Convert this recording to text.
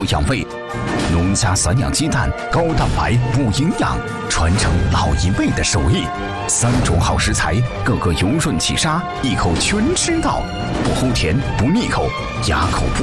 养胃。农家散养鸡蛋，高蛋白补营养，传承老一辈的手艺。3种好食材，个个油润起沙，一口全吃到，不齁甜，不腻口，牙口不